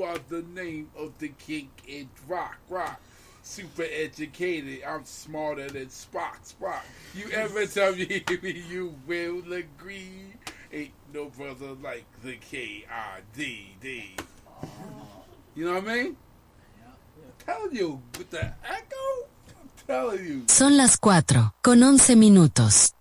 are the name of the king in rock. Super educated, I'm smarter than Spock. You ever tell me you will agree? Ain't no brother like the K-I-D-D. You know what I mean? I'm telling you, with the echo, I'm telling you. Son las 4:11 minutos.